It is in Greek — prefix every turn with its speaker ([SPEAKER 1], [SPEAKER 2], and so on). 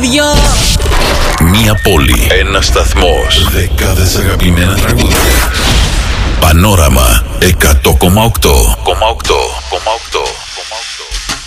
[SPEAKER 1] τραγούδια.
[SPEAKER 2] Μία πόλη, ένας σταθμός, δεκάδες αγαπημένα τραγούδια. Πανόραμα 100,8.